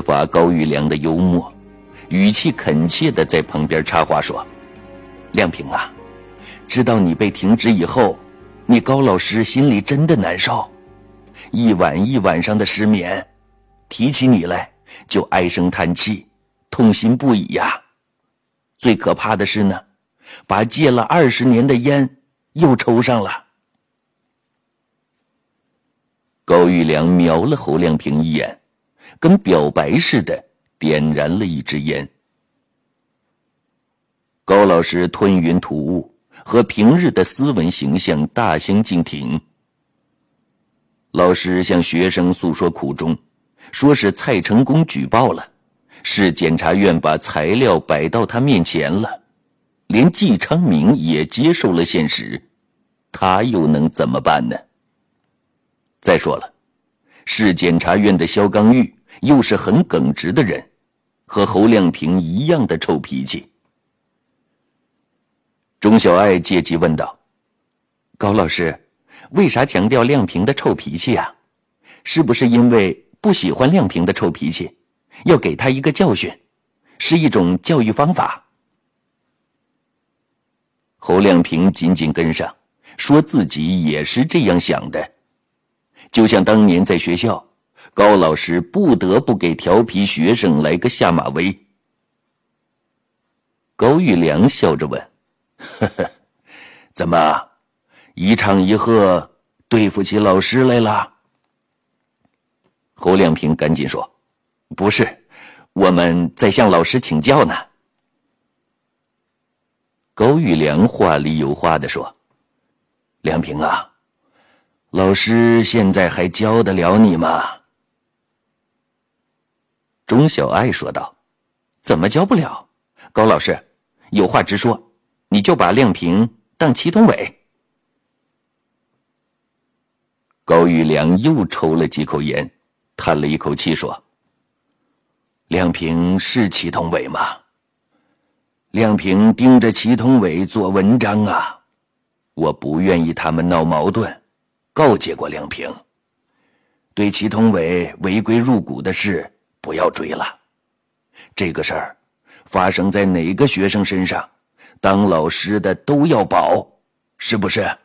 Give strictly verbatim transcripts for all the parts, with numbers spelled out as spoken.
乏高玉良的幽默，语气恳切地在旁边插话说：亮平啊，知道你被停职以后，你高老师心里真的难受，一晚一晚上的失眠，提起你来就唉声叹气，痛心不已呀。最可怕的是呢，把戒了二十年的烟又抽上了。高玉良瞄了侯亮平一眼，跟表白似的点燃了一支烟。高老师吞云吐雾，和平日的斯文形象大相径庭。老师向学生诉说苦衷，说是蔡成功举报了，市检察院把材料摆到他面前了，连季昌明也接受了现实，他又能怎么办呢？再说了，市检察院的肖刚玉又是很耿直的人，和侯亮平一样的臭脾气。钟小爱借机问道：高老师，为啥强调亮平的臭脾气啊？是不是因为不喜欢亮平的臭脾气，要给他一个教训，是一种教育方法？侯亮平紧紧跟上，说自己也是这样想的。就像当年在学校，高老师不得不给调皮学生来个下马威。高玉良笑着问：呵呵，怎么一唱一和对付起老师来了？侯亮平赶紧说：不是，我们在向老师请教呢。高玉良话里有话地说：亮平啊，老师现在还教得了你吗？钟小爱说道：怎么教不了？高老师，有话直说，你就把亮平当祁同伟。高玉良又抽了几口烟，叹了一口气说：亮平是祁同伟吗？亮平盯着祁同伟做文章啊，我不愿意他们闹矛盾，告诫过亮平，对祁同伟违规入股的事不要追了。这个事儿发生在哪个学生身上，当老师的都要保，是不是？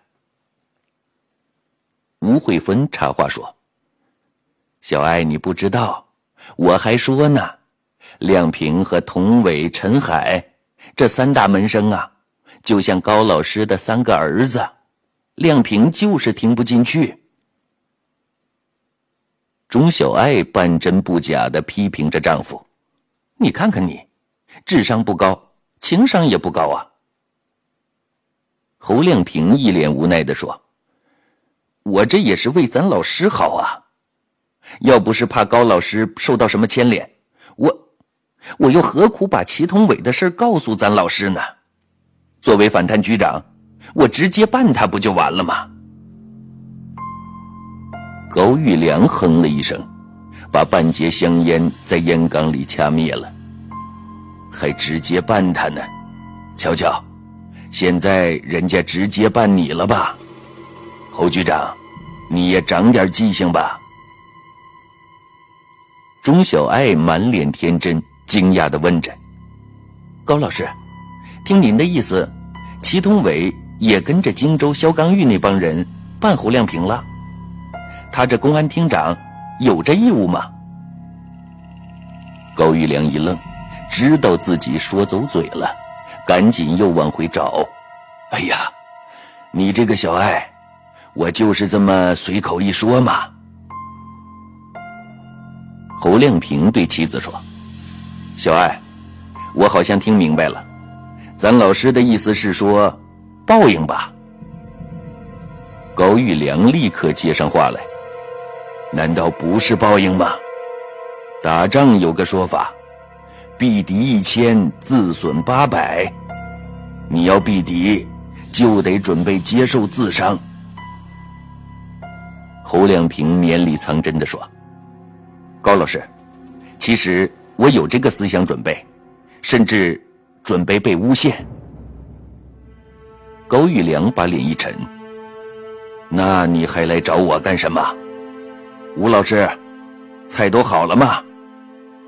吴慧芬插话说：小爱你不知道，我还说呢，亮平和童伟、陈海这三大门生啊，就像高老师的三个儿子，亮平就是听不进去。钟小爱半真不假地批评着丈夫：你看看你，智商不高，情商也不高啊。侯亮平一脸无奈地说：我这也是为咱老师好啊，要不是怕高老师受到什么牵连，我我又何苦把祁同伟的事告诉咱老师呢？作为反贪局长，我直接办他不就完了吗？高玉良哼了一声，把半截香烟在烟缸里掐灭了。还直接办他呢？瞧瞧，现在人家直接办你了吧？侯局长，你也长点记性吧。钟小爱满脸天真，惊讶地问着：高老师，听您的意思，祁同伟也跟着荆州肖刚玉那帮人办侯亮平了？他这公安厅长有这义务吗？高玉良一愣，知道自己说走嘴了，赶紧又往回找。哎呀，你这个小爱，我就是这么随口一说嘛。侯亮平对妻子说：小爱，我好像听明白了，咱老师的意思是说报应吧？高玉良立刻接上话来：难道不是报应吗？打仗有个说法，避敌一千，自损八百，你要避敌，就得准备接受自伤。侯亮平绵里藏针地说：高老师，其实我有这个思想准备，甚至准备被诬陷。高玉良把脸一沉：那你还来找我干什么？吴老师，菜都好了吗？